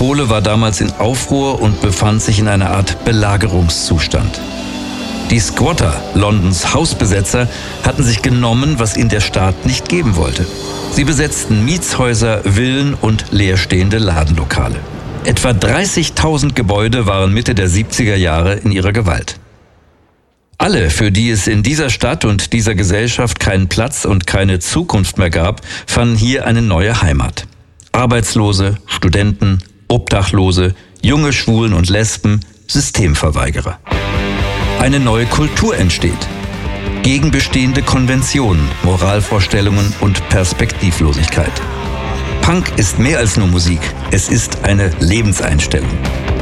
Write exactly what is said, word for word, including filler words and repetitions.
Metropole war damals in Aufruhr und befand sich in einer Art Belagerungszustand. Die Squatter, Londons Hausbesetzer, hatten sich genommen, was ihnen der Staat nicht geben wollte. Sie besetzten Mietshäuser, Villen und leerstehende Ladenlokale. Etwa dreißigtausend Gebäude waren Mitte der siebziger Jahre in ihrer Gewalt. Alle, für die es in dieser Stadt und dieser Gesellschaft keinen Platz und keine Zukunft mehr gab, fanden hier eine neue Heimat. Arbeitslose, Studenten, Obdachlose, junge Schwulen und Lesben, Systemverweigerer. Eine neue Kultur entsteht. Gegen bestehende Konventionen, Moralvorstellungen und Perspektivlosigkeit. Punk ist mehr als nur Musik. Es ist eine Lebenseinstellung.